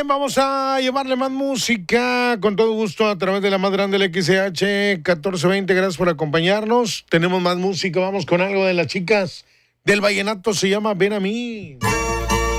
bien, vamos a llevarle más música con todo gusto a través de la más grande, el XH 1420. Gracias por acompañarnos. Tenemos más música, vamos con algo de las chicas del vallenato, se llama Ven a mí.